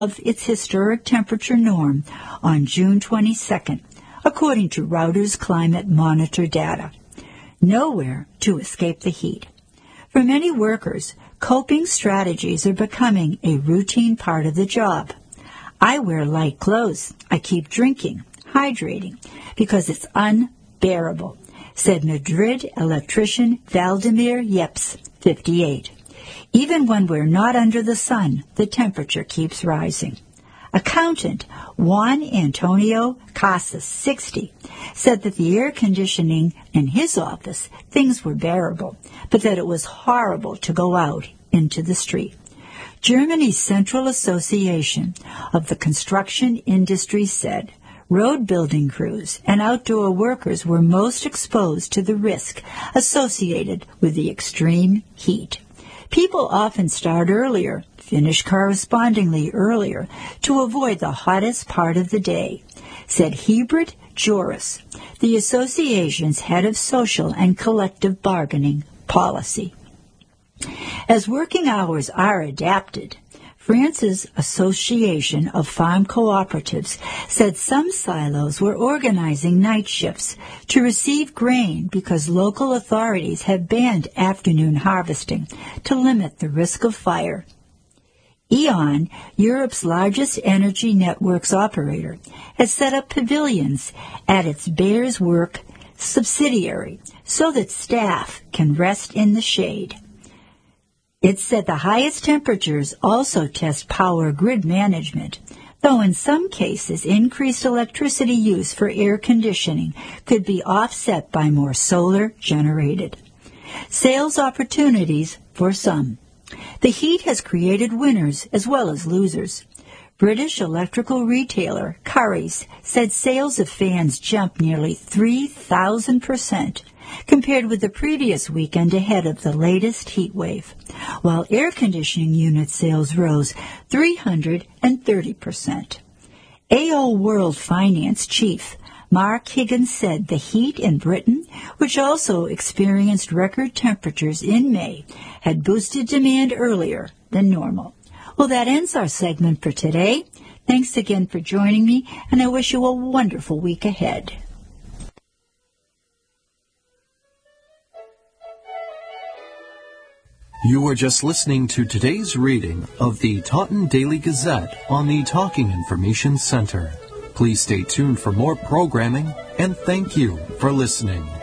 of its historic temperature norm on June 22nd, according to Reuters Climate Monitor data. Nowhere to escape the heat. For many workers, coping strategies are becoming a routine part of the job. I wear light clothes. I keep drinking, hydrating, because it's unbearable, said Madrid electrician Valdemir Yeps, 58. Even when we're not under the sun, the temperature keeps rising. Accountant Juan Antonio Casas, 60, said that the air conditioning in his office, things were bearable, but that it was horrible to go out into the street. Germany's Central Association of the Construction Industry said road building crews and outdoor workers were most exposed to the risk associated with the extreme heat. People often start earlier, finish correspondingly earlier, to avoid the hottest part of the day, said Hebert Joris, the association's head of social and collective bargaining policy. As working hours are adapted, France's Association of Farm Cooperatives said some silos were organizing night shifts to receive grain because local authorities have banned afternoon harvesting to limit the risk of fire. E.ON, Europe's largest energy networks operator, has set up pavilions at its Bears Work subsidiary so that staff can rest in the shade. It said the highest temperatures also test power grid management, though in some cases increased electricity use for air conditioning could be offset by more solar generated. Sales opportunities for some. The heat has created winners as well as losers. British electrical retailer Currys said sales of fans jumped nearly 3,000% compared with the previous weekend ahead of the latest heat wave, while air conditioning unit sales rose 330%. AO World Finance Chief Mark Higgins said the heat in Britain, which also experienced record temperatures in May, had boosted demand earlier than normal. Well, that ends our segment for today. Thanks again for joining me, and I wish you a wonderful week ahead. You were just listening to today's reading of the Taunton Daily Gazette on the Talking Information Center. Please stay tuned for more programming, and thank you for listening.